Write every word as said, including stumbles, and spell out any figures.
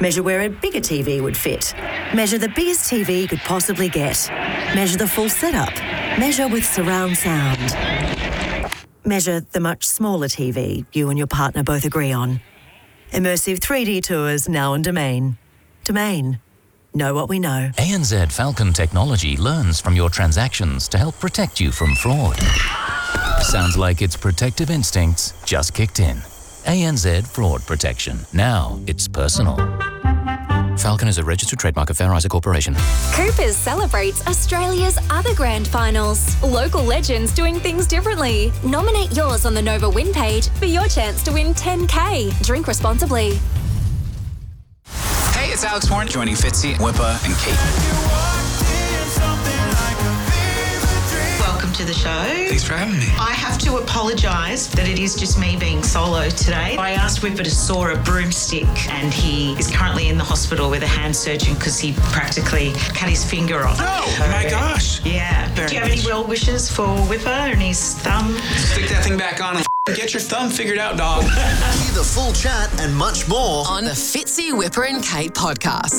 Measure where a bigger T V would fit. Measure the biggest T V you could possibly get. Measure the full setup. Measure with surround sound. Measure the much smaller T V you and your partner both agree on. Immersive three D tours now on Domain. Domain. Know what we know. A N Z Falcon Technology learns from your transactions to help protect you from fraud. Sounds like its protective instincts just kicked in. A N Z Fraud Protection. Now it's personal. Falcon is a registered trademark of Fair Isaac Corporation. Coopers celebrates Australia's other grand finals. Local legends doing things differently. Nominate yours on the Nova Win page for your chance to win ten K. Drink responsibly. Hey, it's Alex Warren joining Fitzy, Whipper and Kate. Welcome to the show. Thanks for having me. I have to apologise that it is just me being solo today. I asked Whipper to saw a broomstick and he is currently in the hospital with a hand surgeon because he practically cut his finger off. Oh, my gosh. Yeah. Very Do you have any much. well wishes for Whipper and his thumb? Stick that thing back on and get your thumb figured out, dog. Hear the full chat and much more on the Fitzy, Whipper and Kate podcast.